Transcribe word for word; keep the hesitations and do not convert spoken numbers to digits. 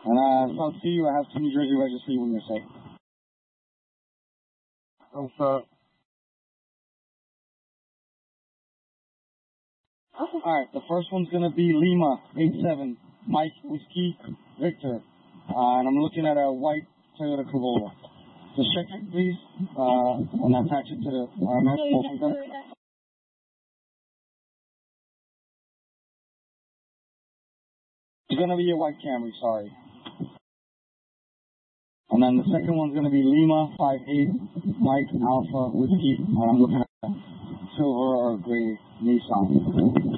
And uh, South C, I have to New Jersey registry when you're safe. I'm sorry. Alright, the first one's gonna be Lima, eight seven, Mike, Whiskey, Victor. Uh, and I'm looking at a white Toyota Corolla. Just check it, please, uh, and attach it to the R M S. It's gonna be a white Camry, sorry. And then the second one's gonna be Lima, five eight, Mike, Alpha, Whiskey, and I'm looking at a silver or gray Nissan.